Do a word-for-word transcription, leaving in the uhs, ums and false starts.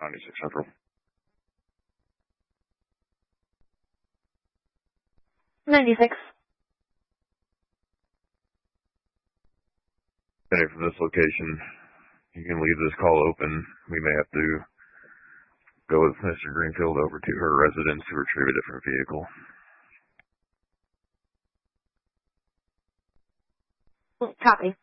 ninety-six Central. ninety-six. Heading from this location, you can leave this call open. We may have to go with Mister Greenfield over to her residence to retrieve a different vehicle. Copy.